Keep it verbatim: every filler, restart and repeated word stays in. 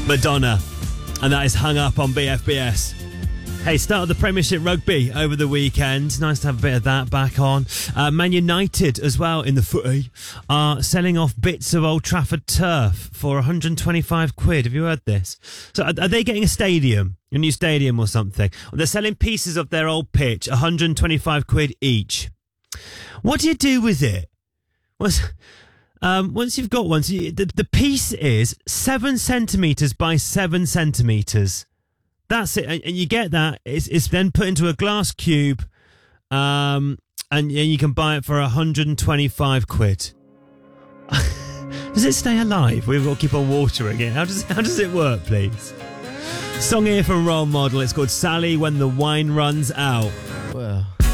Madonna. And that is Hung Up on B F B S. Hey, started the Premiership Rugby over the weekend. Nice to have a bit of that back on. Uh, Man United as well in the footy are selling off bits of Old Trafford turf for one hundred twenty-five quid. Have you heard this? So are, are they getting a stadium, a new stadium or something? Well, they're selling pieces of their old pitch, one hundred twenty-five quid each. What do you do with it? Once, um, once you've got one, so you, the, the piece is seven centimetres by seven centimetres. That's it, and you get that. It's, it's then put into a glass cube, um, and, and you can buy it for one hundred twenty-five quid. Does it stay alive? We've got to keep on watering it. How does how does it work, please? Song here from Role Model. It's called Sally When the Wine Runs Out. Well.